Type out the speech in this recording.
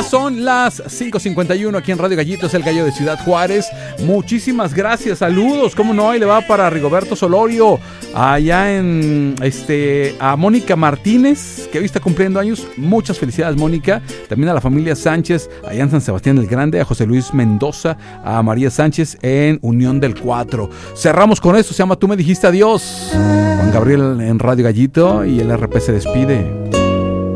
son las 5:51 aquí en Radio Gallitos, el gallo de Ciudad Juárez. Muchísimas gracias, saludos, cómo no, ahí le va para Rigoberto Solorio, allá en a Mónica Martínez, que hoy está cumpliendo años. Muchas felicidades, Mónica. También a la familia Sánchez, allá en San Sebastián el Grande, a José Luis Mendoza, a María Sánchez en Unión del 4. Cerramos con esto, se llama Tú me dijiste adiós. Juan Gabriel en Radio Gallito y el RP se despide.